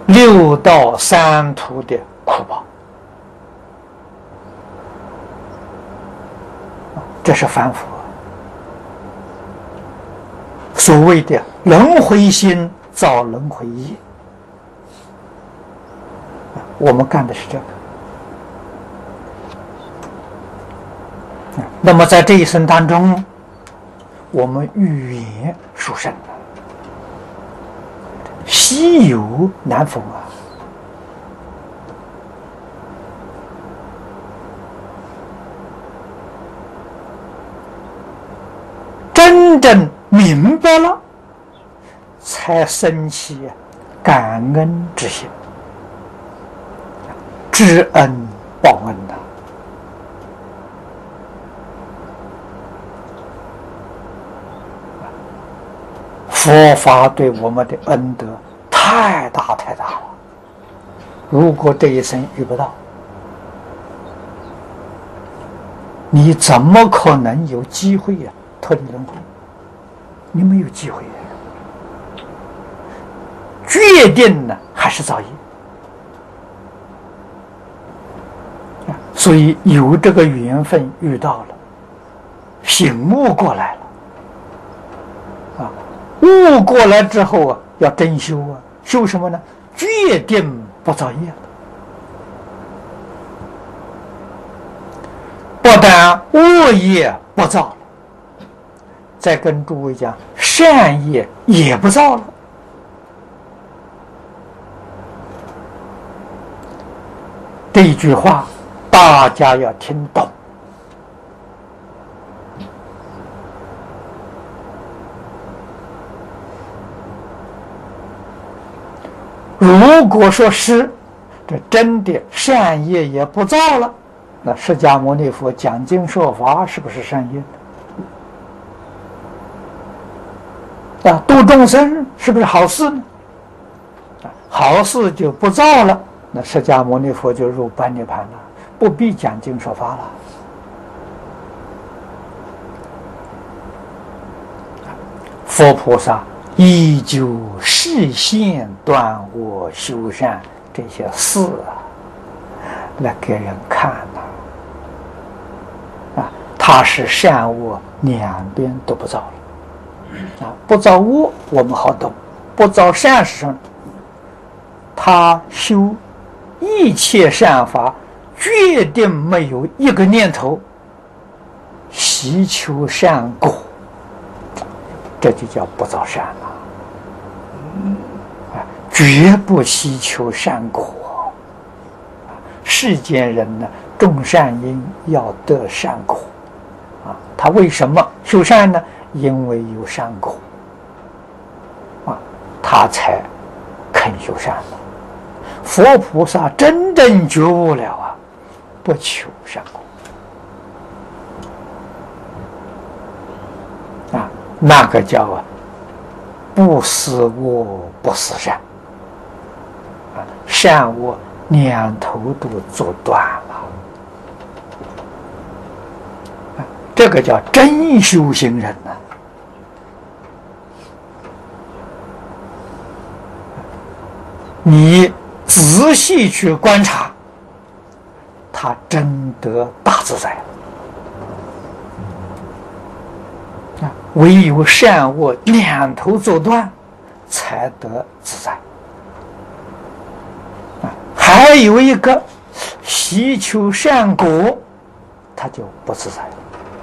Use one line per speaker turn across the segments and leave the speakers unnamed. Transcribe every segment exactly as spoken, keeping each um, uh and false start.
六道三途的苦报，这是凡夫所谓的轮回心造轮回业。我们干的是这个。那么在这一生当中，我们语言殊胜，稀有难逢啊！真正明白了，才生起感恩之心，知恩报恩的。佛法对我们的恩德太大太大了，如果这一生遇不到，你怎么可能有机会呀、啊、脱离轮回？你没有机会呀、啊，决定呢还是造业。所以有这个缘分遇到了，醒悟过来了。悟过来之后啊，要真修啊，修什么呢？决定不造业。不但恶业不造了，再跟诸位讲，善业也不造了。这一句话大家要听懂。如果说是这真的善业也不造了，那释迦牟尼佛讲经说法是不是善业呢？啊，度众生是不是好事呢？啊，好事就不造了，那释迦牟尼佛就入般涅槃了，不必讲经说法了。佛菩萨依旧示现断恶修善这些事啊，来给人看的、啊。啊，他是善恶两边都不造了。啊，不造恶我们好懂，不造善是什么？他修一切善法，决定没有一个念头希求善果，这就叫不造善了。绝不希求善果。世间人呢，种善因要得善果，啊，他为什么修善呢？因为有善果，啊，他才肯修善了。佛菩萨真正觉悟了啊，不求善果，啊，那个叫啊，不思恶不思善。善恶两头都做断了，这个叫真修行人呐、啊。你仔细去观察，他真得大自在啊！唯有善恶两头做断，才得自在。还有一个希求善果，他就不自在了。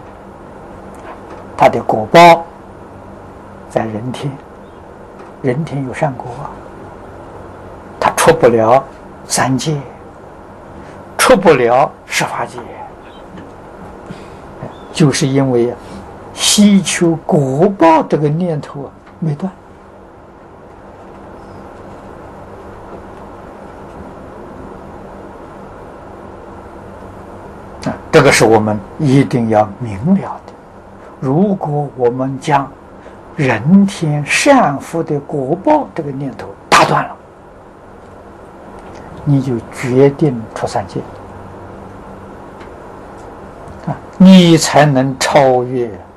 他的果报在人天，人天有善果，他出不了三界，出不了十法界，就是因为希求果报这个念头啊没断。这个是我们一定要明了的。如果我们将人天善福的果报这个念头打断了，你就决定出三界啊，你才能超越